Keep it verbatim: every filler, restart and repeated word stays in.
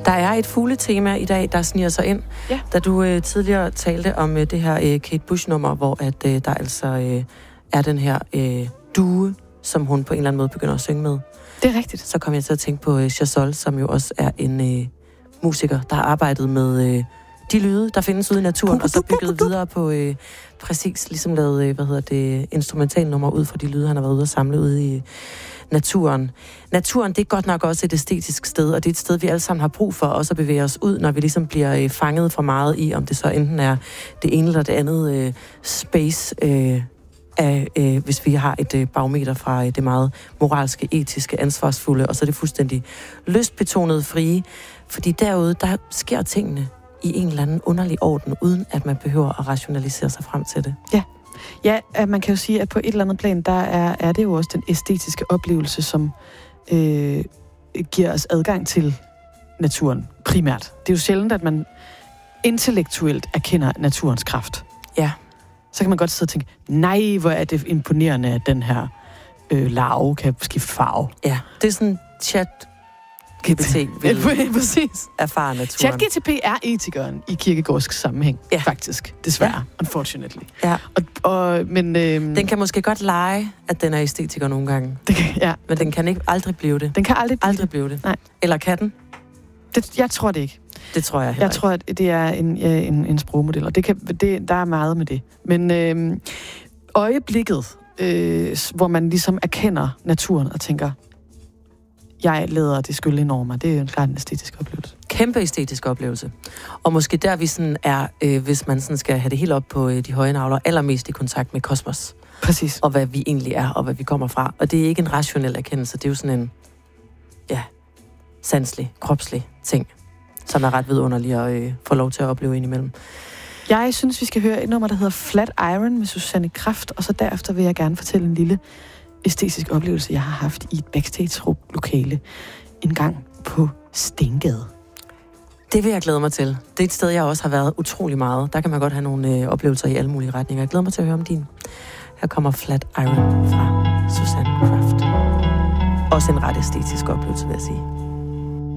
Der er et fugletema i dag, der sniger sig ind. Ja. Da du øh, tidligere talte om øh, det her øh, Kate Bush-nummer, hvor at, øh, der altså øh, er den her øh, due, som hun på en eller anden måde begynder at synge med. Det er rigtigt. Så kom jeg til at tænke på øh, Chazelle, som jo også er en øh, musiker, der har arbejdet med øh, de lyde, der findes ude i naturen, og så bygget videre på øh, præcis ligesom lavet, øh, hvad hedder det, instrumentalnummer ud fra de lyde, han har været ude og samle ude i naturen. Naturen, det er godt nok også et æstetisk sted, og det er et sted, vi alle sammen har brug for også at bevæge os ud, når vi ligesom bliver øh, fanget for meget i, om det så enten er det ene eller det andet øh, space, øh, af, øh, hvis vi har et øh, barometer fra øh, det meget moralske, etiske, ansvarsfulde, og så er det fuldstændig lystbetonede frie. Fordi derude, der sker tingene i en eller anden underlig orden, uden at man behøver at rationalisere sig frem til det. Ja. Ja, man kan jo sige, at på et eller andet plan, der er, er det jo også den æstetiske oplevelse, som øh, giver os adgang til naturen primært. Det er jo sjældent, at man intellektuelt erkender naturens kraft. Ja. Så kan man godt sidde og tænke, nej, hvor er det imponerende, at den her øh, larve kan skifte farve. Ja, det er sådan chat G P T vil præcis. erfare naturen. ChatGPT er etikeren i kirkegårdsk sammenhæng, ja. faktisk. Desværre, ja. Unfortunately. Ja. Og, og, men, øhm, den kan måske godt lege, at den er æstetiker nogle gange. Det kan, ja. Men den kan ikke aldrig blive det. Den kan aldrig blive aldrig det. blive det. Nej. Eller kan den? Det, jeg tror det ikke. Det tror jeg heller Jeg tror, at det er en, en, en sprogmodel, og det kan, det, der er meget med det. Men øhm, øjeblikket, øh, hvor man ligesom erkender naturen og tænker, jeg leder det skyld ind over mig, det er jo en klart en æstetisk oplevelse. Kæmpe æstetisk oplevelse. Og måske der vi sådan er, øh, hvis man sådan skal have det helt op på øh, de høje nagler, allermest i kontakt med kosmos. Præcis. Og hvad vi egentlig er, og hvad vi kommer fra. Og det er ikke en rationel erkendelse, det er jo sådan en, ja, sanselig, kropslig ting, som er ret vidunderlig at øh, få lov til at opleve indimellem. Jeg synes, vi skal høre et nummer, der hedder Flat Iron med Susanne Kraft, og så derefter vil jeg gerne fortælle en lille æstetisk oplevelse, jeg har haft i et backstage-lokale en gang på Stengade. Det vil jeg glæde mig til. Det er et sted, jeg også har været utrolig meget. Der kan man godt have nogle øh, oplevelser i alle mulige retninger. Jeg glæder mig til at høre om din. Her kommer Flat Iron fra Susanne Kraft. Også en ret æstetisk oplevelse, vil jeg sige.